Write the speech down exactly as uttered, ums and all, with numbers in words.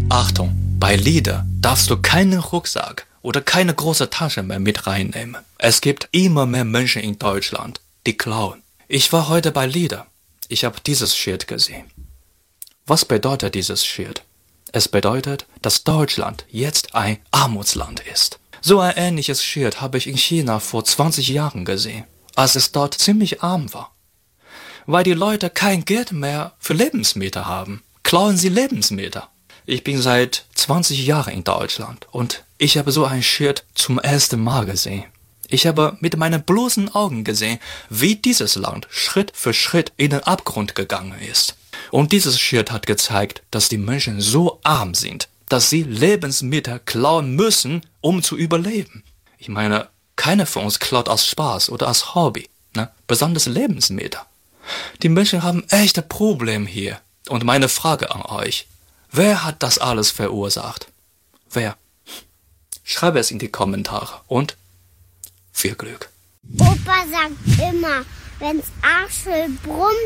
Achtung, bei Lidl darfst du keinen Rucksack oder keine große Tasche mehr mit reinnehmen. Es gibt immer mehr Menschen in Deutschland, die klauen. Ich war heute bei Lidl. Ich habe dieses Schild gesehen. Was bedeutet dieses Schild? Es bedeutet, dass Deutschland jetzt ein Armutsland ist. So ein ähnliches Schild habe ich in China vor zwanzig Jahren gesehen, als es dort ziemlich arm war. Weil die Leute kein Geld mehr für Lebensmittel haben, klauen sie Lebensmittel. Ich bin seit zwanzig Jahren in Deutschland und ich habe so ein Schild zum ersten Mal gesehen. Ich habe mit meinen bloßen Augen gesehen, wie dieses Land Schritt für Schritt in den Abgrund gegangen ist. Und dieses Schild hat gezeigt, dass die Menschen so arm sind, dass sie Lebensmittel klauen müssen, um zu überleben. Ich meine, keiner von uns klaut aus Spaß oder als Hobby, ne? Besonders Lebensmittel. Die Menschen haben echte Probleme hier. Und meine Frage an euch: Wer hat das alles verursacht? Wer? Schreibe es in die Kommentare und viel Glück. Opa sagt immer, wenn's Arschel brummt,